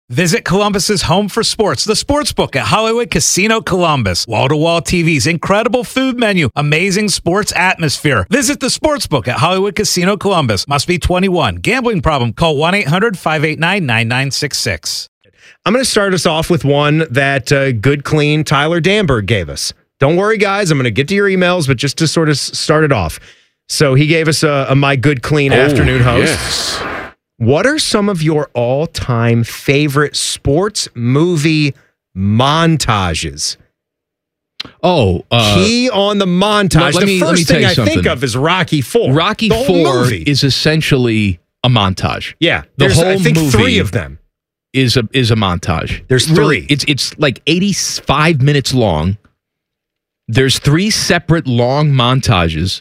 Visit Columbus's home for sports, the Sportsbook at Hollywood Casino Columbus. Wall-to-wall TVs, incredible food menu, amazing sports atmosphere. Visit the Sportsbook at Hollywood Casino Columbus. Must be 21. Gambling problem? Call 1-800-589-9966. I'm going to start us off with one that good, clean Tyler Danberg gave us. Don't worry, guys. I'm going to get to your emails, but just to sort of start it off. So he gave us a My Good Clean afternoon host. Yes. What are some of your all-time favorite sports movie montages? Key on the montage. The first thing I think of is Rocky IV. Rocky IV is essentially a montage. Yeah, the whole I think movie 3 of them is a montage. There's 3. Really, it's like 85 minutes long. There's 3 separate long montages.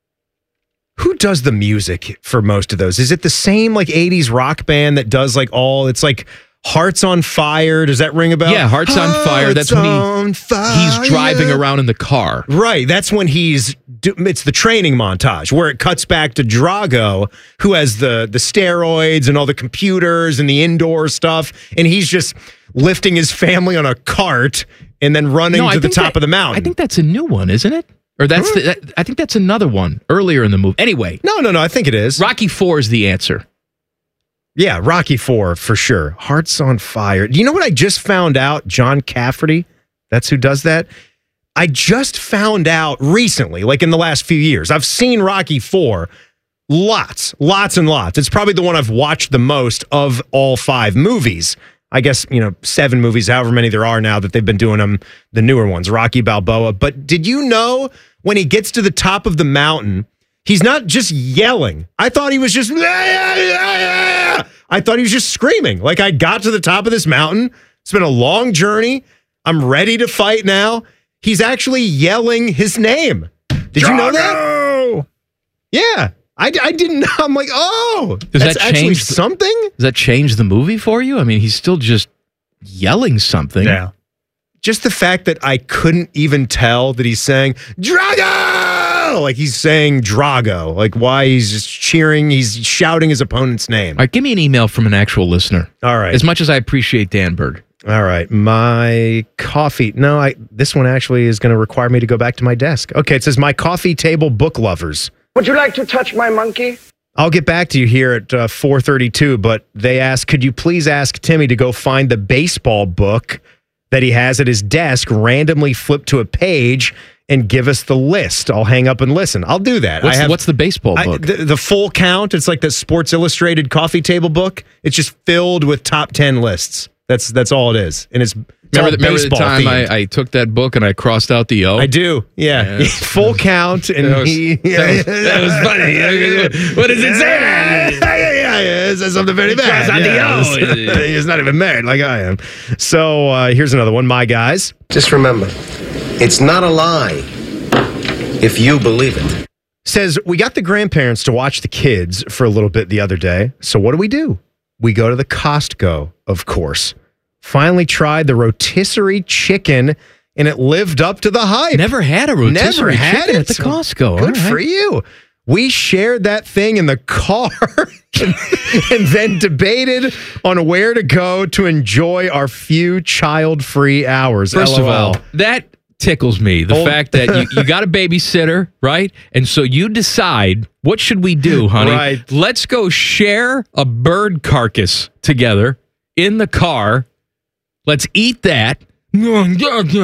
Who does the music for most of those? Is it the same like 80s rock band that does like it's like Hearts on Fire? Does that ring a bell? Yeah, Hearts on Fire. That's when he's driving around in the car. Right. That's when it's the training montage where it cuts back to Drago, who has the steroids and all the computers and the indoor stuff. And he's just lifting his family on a cart and then running to the top of the mountain. I think that's a new one, isn't it? Or I think that's another one earlier in the movie. Anyway. No. I think it is. Rocky IV is the answer. Yeah, Rocky IV for sure. Hearts on Fire. Do you know what I just found out? John Cafferty, that's who does that. I just found out recently, like in the last few years. I've seen Rocky IV lots and lots. It's probably the one I've watched the most of all 5 movies. I guess, 7 movies, however many there are now that they've been doing them, the newer ones, Rocky Balboa. But did you know when he gets to the top of the mountain, he's not just yelling. I thought he was just, I thought he was just screaming. Like, I got to the top of this mountain. It's been a long journey. I'm ready to fight now. He's actually yelling his name. Did you know that? Yeah. I didn't know. I'm like, that's actually something? Does that change the movie for you? I mean, he's still just yelling something. Yeah. Just the fact that I couldn't even tell that he's saying, Drago! Like he's saying Drago. Like why he's just cheering, he's shouting his opponent's name. All right, give me an email from an actual listener. All right. As much as I appreciate Danberg. All right. My coffee. No, this one actually is going to require me to go back to my desk. Okay, it says, my coffee table book lovers. Would you like to touch my monkey? I'll get back to you here at 4:32, but they asked, could you please ask Timmy to go find the baseball book that he has at his desk, randomly flip to a page, and give us the list? I'll hang up and listen. I'll do that. What's the baseball book? The full count. It's like the Sports Illustrated coffee table book. It's just filled with top 10 lists. That's all it is. And it's remember the time I took that book and I crossed out the O? I do. Yeah. Full count. And that was funny. What does it say? Yeah. It says something very bad. Cross out the O. He's not even married like I am. So here's another one. My guys. Just remember, it's not a lie if you believe it. Says, we got the grandparents to watch the kids for a little bit the other day. So what do? We go to the Costco, of course. Finally tried the rotisserie chicken, and it lived up to the hype. Never had a rotisserie chicken at the Costco. Good for you. We shared that thing in the car and then debated on where to go to enjoy our few child-free hours. First of all, that tickles me. The fact that you got a babysitter, right? And so you decide, what should we do, honey? Right. Let's go share a bird carcass together in the car. Let's eat that. Not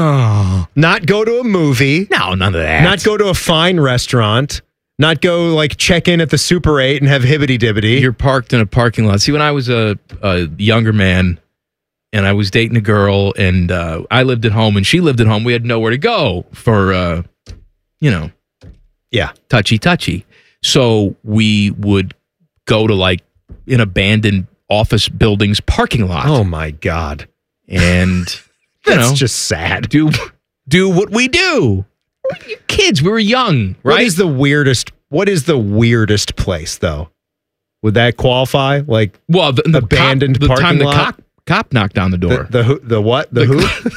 go to a movie. No, none of that. Not go to a fine restaurant. Not go like check in at the Super 8 and have hibbity dibbity. You're parked in a parking lot. See, when I was a younger man and I was dating a girl and I lived at home and she lived at home, we had nowhere to go for, touchy. So we would go to like an abandoned office building's parking lot. Oh my God. And, that's just sad. Do what we do. We're kids, we were young, right? What is the weirdest place, though? Would that qualify? Like, well, the abandoned cop, parking the lot? Cop knocked on the door. The what? The who?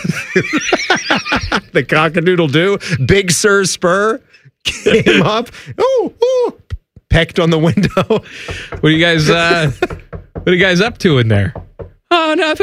The cock-a-doodle-doo? Big Sir Spur came up. Ooh, pecked on the window. What are you guys up to in there? Oh, nothing.